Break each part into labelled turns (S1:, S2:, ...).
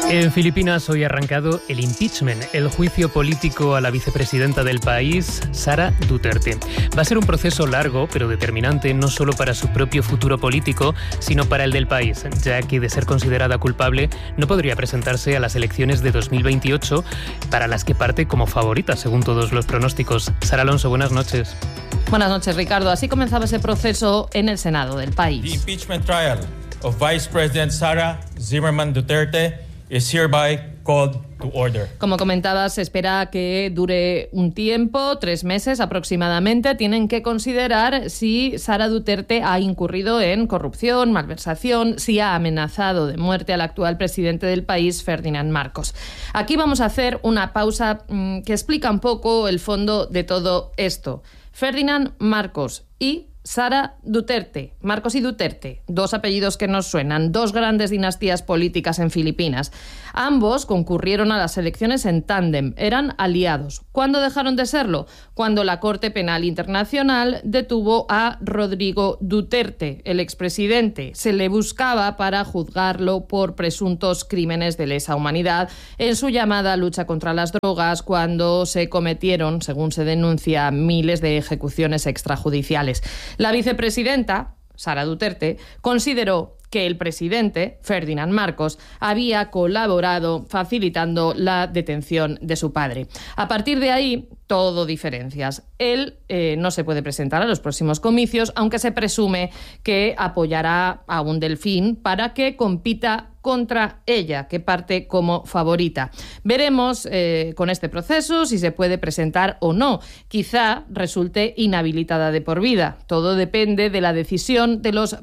S1: En Filipinas hoy ha arrancado el impeachment, el juicio político a la vicepresidenta del país, Sara Duterte. Va a ser un proceso largo, pero determinante, no solo para su propio futuro político, sino para el del país, ya que de ser considerada culpable no podría presentarse a las elecciones de 2028, para las que parte como favorita, según todos los pronósticos. Sara Alonso, buenas noches.
S2: Buenas noches, Ricardo. Así comenzaba ese proceso en el Senado del país.
S3: The impeachment trial of Vice President Sara Zimmerman Duterte is hereby called to order.
S2: Como comentaba, se espera que dure un tiempo, 3 meses aproximadamente. Tienen que considerar si Sara Duterte ha incurrido en corrupción, malversación, si ha amenazado de muerte al actual presidente del país, Ferdinand Marcos. Aquí vamos a hacer una pausa que explica un poco el fondo de todo esto. Ferdinand Marcos y Sara Duterte, Marcos y Duterte, 2 apellidos que nos suenan, 2 grandes dinastías políticas en Filipinas. Ambos concurrieron a las elecciones en tándem, eran aliados. ¿Cuándo dejaron de serlo? Cuando la Corte Penal Internacional detuvo a Rodrigo Duterte, el expresidente. Se le buscaba para juzgarlo por presuntos crímenes de lesa humanidad en su llamada lucha contra las drogas, cuando se cometieron, según se denuncia, miles de ejecuciones extrajudiciales. La vicepresidenta, Sara Duterte, consideró que el presidente, Ferdinand Marcos, había colaborado facilitando la detención de su padre. A partir de ahí, todo diferencias. Él no se puede presentar a los próximos comicios, aunque se presume que apoyará a un delfín para que compita contra ella, que parte como favorita. Veremos con este proceso si se puede presentar o no. Quizá resulte inhabilitada de por vida. Todo depende de la decisión de los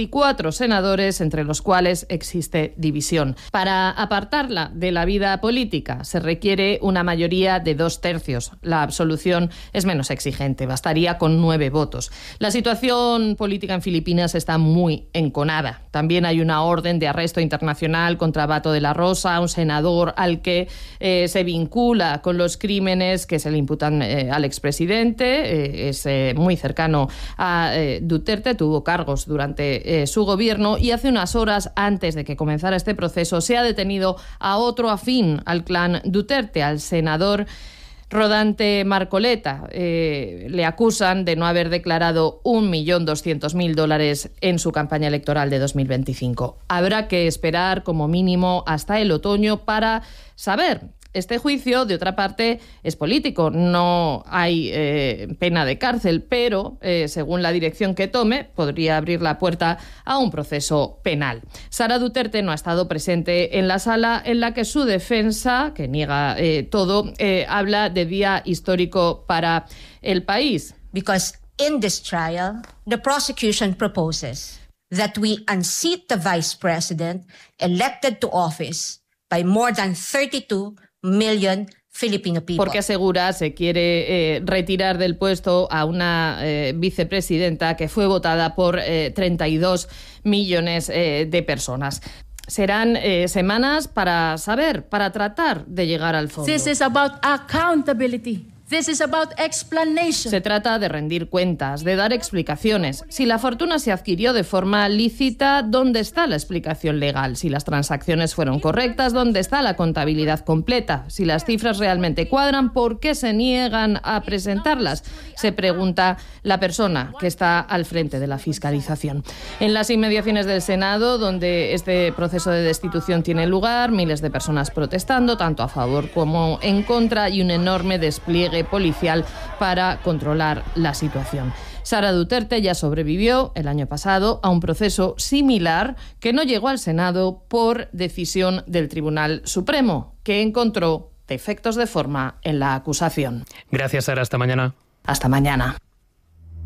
S2: 24 senadores, entre los cuales existe división. Para apartarla de la vida política se requiere una mayoría de 2/3. La absolución es menos exigente, bastaría con 9 votos. La situación política en Filipinas está muy enconada. También hay una orden de arresto internacional contra Bato de la Rosa, un senador al que se vincula con los crímenes que se le imputan al expresidente. Es muy cercano a Duterte, tuvo cargos durante su gobierno, y hace unas horas antes de que comenzara este proceso se ha detenido a otro afín al clan Duterte, al senador Rodante Marcoleta. Le acusan de no haber declarado $1.200.000 en su campaña electoral de 2025. Habrá que esperar como mínimo hasta el otoño para saber. Este juicio, de otra parte, es político. No hay pena de cárcel, pero, según la dirección que tome, podría abrir la puerta a un proceso penal. Sara Duterte no ha estado presente en la sala en la que su defensa, que niega todo, habla de día histórico para el país.
S4: Because in this trial, the prosecution proposes that we unseat the vice president elected to office by more than 32 million Filipino people.
S2: Porque asegura se quiere retirar del puesto a una vicepresidenta que fue votada por 32 millones de personas. Serán semanas para saber, para tratar de llegar al fondo.
S5: This is about accountability. This is about explanation.
S2: Se trata de rendir cuentas, de dar explicaciones. Si la fortuna se adquirió de forma lícita, ¿dónde está la explicación legal? Si las transacciones fueron correctas, ¿dónde está la contabilidad completa? Si las cifras realmente cuadran, ¿por qué se niegan a presentarlas? Se pregunta la persona que está al frente de la fiscalización. En las inmediaciones del Senado, donde este proceso de destitución tiene lugar, miles de personas protestando, tanto a favor como en contra, y un enorme despliegue policial para controlar la situación. Sara Duterte ya sobrevivió el año pasado a un proceso similar que no llegó al Senado por decisión del Tribunal Supremo, que encontró defectos de forma en la acusación.
S1: Gracias, Sara. Hasta mañana.
S2: Hasta mañana.